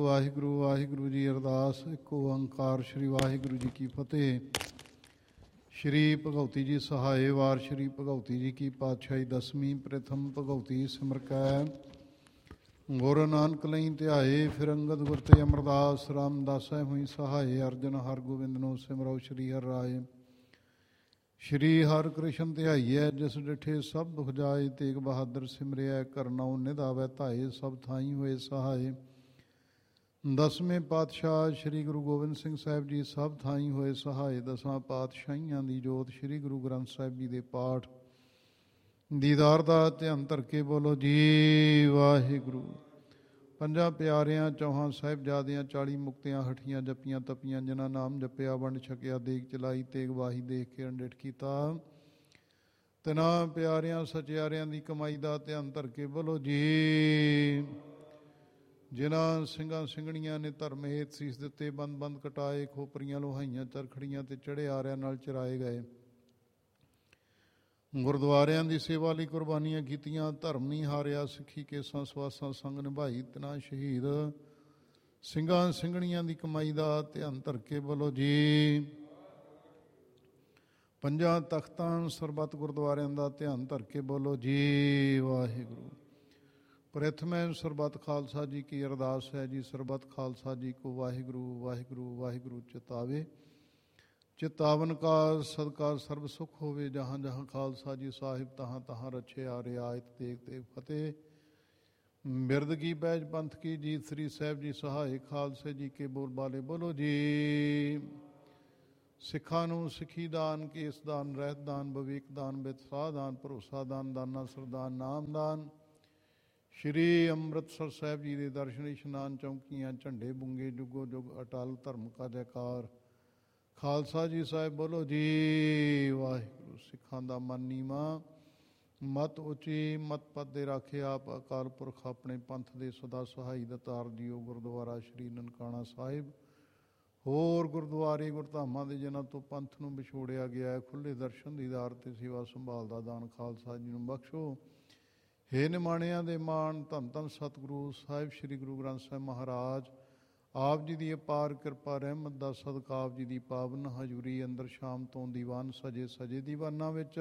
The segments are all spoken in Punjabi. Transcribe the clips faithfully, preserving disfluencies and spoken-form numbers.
ਵਾਹਿਗੁਰੂ ਵਾਹਿਗੁਰੂ ਜੀ। ਅਰਦਾਸ। ਇੱਕ ਓੰਕਾਰ ਸ੍ਰੀ ਵਾਹਿਗੁਰੂ ਜੀ ਕੀ ਫਤਿਹ। ਸ਼੍ਰੀ ਭਗਉਤੀ ਜੀ ਸਹਾਏ ਵਾਰ ਸ਼੍ਰੀ ਭਗਉਤੀ ਜੀ ਕੀ ਪਾਤਸ਼ਾਹੀ ਦਸਵੀਂ ਪ੍ਰਥਮ ਭਗਉਤੀ ਸਿਮਰ ਕੈ ਗੁਰ ਨਾਨਕ ਲਈ ਧਿਆਏ। ਫਿਰ ਅੰਗਦ ਗੁਰ ਤੇ ਅਮਰਦਾਸ ਰਾਮਦਾਸੈ ਹੋਈ ਸਹਾਏ। ਅਰਜਨ ਹਰ ਗੋਬਿੰਦ ਸਿਮਰੋ ਸ਼੍ਰੀ ਹਰਿ ਰਾਏ। ਸ਼੍ਰੀ ਹਰਿ ਕ੍ਰਿਸ਼ਨ ਧਿਆਈਐ ਜਿਸ ਡਿਠੇ ਸਭ ਦੁਖ ਜਾਏ। ਤੇਗ ਬਹਾਦਰ ਸਿਮਰਿਐ ਕਰਨਉ ਨਿਧ ਆਵੈ ਧਾਏ। ਸਭ ਥਾਈ ਹੋਏ ਸਹਾਏ। ਦਸਵੇਂ ਪਾਤਸ਼ਾਹ ਸ਼੍ਰੀ ਗੁਰੂ ਗੋਬਿੰਦ ਸਿੰਘ ਸਾਹਿਬ ਜੀ ਸਭ ਥਾਈ ਹੋਏ ਸਹਾਏ। ਦਸਾਂ ਪਾਤਸ਼ਾਹੀਆਂ ਦੀ ਜੋਤ ਸ਼੍ਰੀ ਗੁਰੂ ਗ੍ਰੰਥ ਸਾਹਿਬ ਜੀ ਦੇ ਪਾਠ ਦੀਦਾਰ ਦਾ ਧਿਆਨ ਧਰ ਕੇ ਬੋਲੋ ਜੀ ਵਾਹਿਗੁਰੂ। ਪੰਜਾਂ ਪਿਆਰਿਆਂ ਚੌਹਾਂ ਸਾਹਿਬਜ਼ਾਦਿਆਂ ਚਾਲੀ ਮੁਕਤਿਆਂ ਹਠੀਆਂ ਜੱਪੀਆਂ ਤਪੀਆਂ ਜਿਨ੍ਹਾਂ ਨਾਮ ਜਪਿਆ ਵੰਡ ਛਕਿਆ ਦੇਗ ਚਲਾਈ ਤੇਗ ਵਾਹੀ ਦੇਖ ਕੇ ਅੰਡਿਠ ਕੀਤਾ। ਤਿਨਾਂ ਪਿਆਰਿਆਂ ਸਚਿਆਰਿਆਂ ਦੀ ਕਮਾਈ ਦਾ ਧਿਆਨ ਧਰ ਕੇ ਬੋਲੋ ਜੀ। ਜਿਨ੍ਹਾਂ ਸਿੰਘਾਂ ਸਿੰਘਣੀਆਂ ਨੇ ਧਰਮ ਹੇਤ ਸੀਸ ਦਿੱਤੇ ਬੰਦ ਬੰਦ ਕਟਾਏ ਖੋਪਰੀਆਂ ਲੋਹਾਈਆਂ ਚਰਖੜੀਆਂ ਤੇ ਚੜੇ ਆਰਿਆਂ ਨਾਲ ਚਰਾਏ ਗਏ। ਗੁਰਦੁਆਰਿਆਂ ਦੀ ਸੇਵਾ ਲਈ ਕੁਰਬਾਨੀਆਂ ਕੀਤੀਆਂ ਧਰਮ ਨਹੀਂ ਹਾਰਿਆ ਸਿੱਖੀ ਕੇਸਾਂ ਸਵਾਸਾਂ ਸੰਗ ਨਿਭਾਈ। ਤਿਨਾਂ ਸ਼ਹੀਦ ਸਿੰਘਾਂ ਸਿੰਘਣੀਆਂ ਦੀ ਕਮਾਈ ਦਾ ਧਿਆਨ ਧਰ ਕੇ ਬੋਲੋ ਜੀ। ਪੰਜਾਂ ਤਖਤਾਂ ਸਰਬੱਤ ਗੁਰਦੁਆਰਿਆਂ ਦਾ ਧਿਆਨ ਧਰ ਕੇ ਬੋਲੋ ਜੀ ਵਾਹਿਗੁਰੂ। ਪ੍ਰਥਮੈ ਸਰਬੱਤ ਖਾਲਸਾ ਜੀ ਕੀ ਅਰਦਾਸ ਹੈ ਜੀ। ਸਰਬੱਤ ਖਾਲਸਾ ਜੀ ਕੋ ਵਾਹਿਗੁਰੂ ਵਾਹਿਗੁਰੂ ਵਾਹਿਗੁਰੂ ਚਿਤਾਵੇ। ਚਿਤਾਵਨ ਕਾ ਸਦਕਾ ਸਰਬ ਸੁਖ ਹੋਵੇ। ਜਹਾਂ ਜਹਾਂ ਖਾਲਸਾ ਜੀ ਸਾਹਿਬ ਤਹਾਂ ਤਹਾਂ ਰਛਿਆ ਰਿਆਇਤ ਤੇਗ ਤੇਗ ਫਤਿਹ। ਬਿਰਦ ਕੀ ਪੈਜ ਪੰਥ ਕੀ ਜੀਤ ਸ੍ਰੀ ਸਾਹਿਬ ਜੀ ਸਹਾਏ। ਖਾਲਸੇ ਜੀ ਕੇ ਬੋਲ ਬਾਲੇ ਬੋਲੋ ਜੀ। ਸਿੱਖਾਂ ਨੂੰ ਸਿੱਖੀ ਦਾਨ ਕੇਸ ਦਾਨ ਰਹਿਤ ਦਾਨ ਵਿਵੇਕ ਦਾਨ ਬਿਤਸਾਹ ਦਾਨ ਭਰੋਸਾ ਦਾਨ ਦਾਨਾ ਸਰਦਾਨ ਨਾਮ ਦਾਨ। ਸ਼੍ਰੀ ਅੰਮ੍ਰਿਤਸਰ ਸਾਹਿਬ ਜੀ ਦੇ ਦਰਸ਼ਨ ਇਸ਼ਨਾਨ ਚੌਂਕੀਆਂ ਝੰਡੇ ਬੁੰਗੇ ਜੁਗੋ ਜੁਗ ਅਟਲ ਧਰਮ ਕਾ ਜੈਕਾਰ। ਖਾਲਸਾ ਜੀ ਸਾਹਿਬ ਬੋਲੋ ਜੀ ਵਾਹਿਗੁਰੂ। ਸਿੱਖਾਂ ਦਾ ਮਨ ਨੀਵਾਂ ਮਤ ਉੱਚੀ ਮਤ ਪਦ ਦੇ ਰਾਖੇ ਆਪ ਅਕਾਲ ਪੁਰਖ ਆਪਣੇ ਪੰਥ ਦੇ ਸਦਾ ਸਹਾਈ ਦਤਾਰ ਜੀਓ। ਗੁਰਦੁਆਰਾ ਸ਼੍ਰੀ ਨਨਕਾਣਾ ਸਾਹਿਬ ਹੋਰ ਗੁਰਦੁਆਰੇ ਗੁਰਧਾਮਾਂ ਦੇ ਜਿਨ੍ਹਾਂ ਤੋਂ ਪੰਥ ਨੂੰ ਵਿਛੋੜਿਆ ਗਿਆ ਹੈ ਖੁੱਲ੍ਹੇ ਦਰਸ਼ਨ ਦੀਦਾਰ ਤੇ ਸੇਵਾ ਸੰਭਾਲ ਦਾ ਦਾਨ ਖਾਲਸਾ ਜੀ ਨੂੰ ਬਖਸ਼ੋ। ਹੇ ਨਿਮਾਣਿਆਂ ਦੇ ਮਾਣ ਧੰਨ ਧੰਨ ਸਤਿਗੁਰੂ ਸਾਹਿਬ ਸ਼੍ਰੀ ਗੁਰੂ ਗ੍ਰੰਥ ਸਾਹਿਬ ਮਹਾਰਾਜ ਆਪ ਜੀ ਦੀ ਅਪਾਰ ਕਿਰਪਾ ਰਹਿਮਤ ਦਾ ਸਦਕਾ ਆਪ ਜੀ ਦੀ ਪਾਵਨ ਹਜ਼ੂਰੀ ਅੰਦਰ ਸ਼ਾਮ ਤੋਂ ਦੀਵਾਨ ਸਜੇ ਸਜੇ ਦੀਵਾਨਾਂ ਵਿੱਚ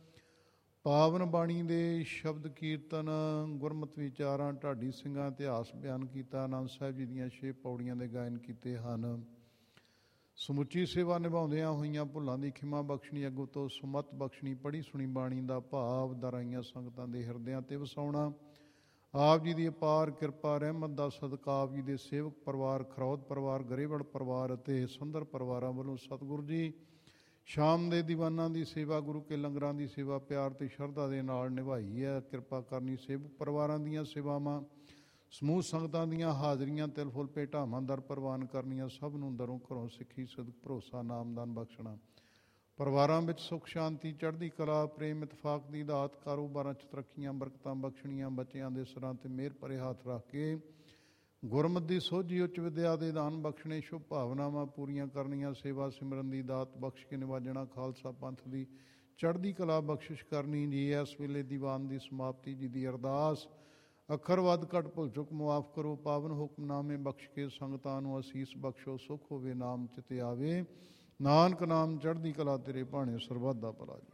ਪਾਵਨ ਬਾਣੀ ਦੇ ਸ਼ਬਦ ਕੀਰਤਨ ਗੁਰਮਤਿ ਵਿਚਾਰਾਂ ਢਾਡੀ ਸਿੰਘਾਂ ਇਤਿਹਾਸ ਬਿਆਨ ਕੀਤਾ। ਆਨੰਦ ਸਾਹਿਬ ਜੀ ਦੀਆਂ ਛੇ ਪੌੜੀਆਂ ਦੇ ਗਾਇਨ ਕੀਤੇ ਹਨ। ਸਮੁੱਚੀ ਸੇਵਾ ਨਿਭਾਉਂਦਿਆਂ ਹੋਈਆਂ ਭੁੱਲਾਂ ਦੀ ਖਿਮਾ ਬਖਸ਼ਣੀ ਅੱਗੋਂ ਤੋਂ ਸੁਮਤ ਬਖਸ਼ਣੀ ਪੜ੍ਹੀ ਸੁਣੀ ਬਾਣੀ ਦਾ ਭਾਵ ਦਰਾਈਆਂ ਸੰਗਤਾਂ ਦੇ ਹਿਰਦਿਆਂ ਤੇ ਵਸਾਉਣਾ। ਆਪ ਜੀ ਦੀ ਅਪਾਰ ਕਿਰਪਾ ਰਹਿਮਤ ਦਾ ਸਦਕਾ ਆਪ ਜੀ ਦੇ ਸੇਵਕ ਪਰਿਵਾਰ ਖਰੌਦ ਪਰਿਵਾਰ ਗਰੇਵੜ ਪਰਿਵਾਰ ਅਤੇ ਸੁੰਦਰ ਪਰਿਵਾਰਾਂ ਵੱਲੋਂ ਸਤਿਗੁਰੂ ਜੀ ਸ਼ਾਮ ਦੇ ਦੀਵਾਨਾਂ ਦੀ ਸੇਵਾ ਗੁਰੂ ਕੇ ਲੰਗਰਾਂ ਦੀ ਸੇਵਾ ਪਿਆਰ ਤੇ ਸ਼ਰਧਾ ਦੇ ਨਾਲ ਨਿਭਾਈ ਹੈ। ਕਿਰਪਾ ਕਰਨੀ ਸੇਵਕ ਪਰਿਵਾਰਾਂ ਦੀਆਂ ਸੇਵਾਵਾਂ ਸਮੂਹ ਸੰਗਤਾਂ ਦੀਆਂ ਹਾਜ਼ਰੀਆਂ ਤਿਲ ਫੁੱਲ ਭੇਟਾਵਾਂ ਦਰ ਪ੍ਰਵਾਨ ਕਰਨੀਆਂ। ਸਭ ਨੂੰ ਦਰੋਂ ਘਰੋਂ ਸਿੱਖੀ ਸਦਕ ਭਰੋਸਾ ਨਾਮਦਾਨ ਬਖਸ਼ਣਾ। ਪਰਿਵਾਰਾਂ ਵਿੱਚ ਸੁੱਖ ਸ਼ਾਂਤੀ ਚੜ੍ਹਦੀ ਕਲਾ ਪ੍ਰੇਮ ਇਤਫਾਕ ਦੀ ਦਾਤ ਕਾਰੋਬਾਰਾਂ 'ਚ ਤਰੱਕੀਆਂ ਬਰਕਤਾਂ ਬਖਸ਼ਣੀਆਂ। ਬੱਚਿਆਂ ਦੇ ਸਿਰਾਂ 'ਤੇ ਮਿਹਰ ਭਰੇ ਹੱਥ ਰੱਖ ਕੇ ਗੁਰਮਤਿ ਦੀ ਸੋਝੀ ਉੱਚ ਵਿਦਿਆ ਦੇ ਦਾਨ ਬਖਸ਼ਣੇ। ਸ਼ੁਭ ਭਾਵਨਾਵਾਂ ਪੂਰੀਆਂ ਕਰਨੀਆਂ। ਸੇਵਾ ਸਿਮਰਨ ਦੀ ਦਾਤ ਬਖਸ਼ ਕੇ ਨਿਵਾਜਣਾ। ਖਾਲਸਾ ਪੰਥ ਦੀ ਚੜ੍ਹਦੀ ਕਲਾ ਬਖਸ਼ਿਸ਼ ਕਰਨੀ ਜੀ। ਇਸ ਵੇਲੇ ਦੀਵਾਨ ਦੀ ਸਮਾਪਤੀ ਜੀ ਦੀ ਅਰਦਾਸ। ਅੱਖਰ ਵੱਧ ਘੱਟ ਭੁੱਲ ਚੁੱਕ ਮੁਆਫ ਕਰੋ। ਪਾਵਨ ਹੁਕਮਨਾਮੇ ਬਖਸ਼ ਕੇ ਸੰਗਤਾਂ ਨੂੰ ਅਸੀਸ ਬਖਸ਼ੋ। ਸੁਖ ਹੋਵੇ ਨਾਮ ਚਿਤੇ ਆਵੇ। ਨਾਨਕ ਨਾਮ ਚੜ੍ਹਦੀ ਕਲਾ ਤੇਰੇ ਭਾਣੇ ਸਰਬੱਤ ਦਾ ਭਲਾ ਜੀ।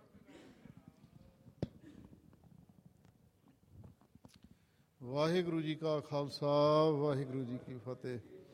ਵਾਹਿਗੁਰੂ ਜੀ ਕਾ ਖਾਲਸਾ ਵਾਹਿਗੁਰੂ ਜੀ ਕੀ ਫਤਿਹ।